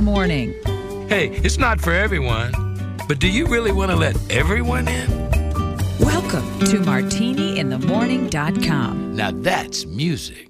Morning. Hey, it's not for everyone, but do you really want to let everyone in? Welcome to MartiniInTheMorning.com. Now that's music.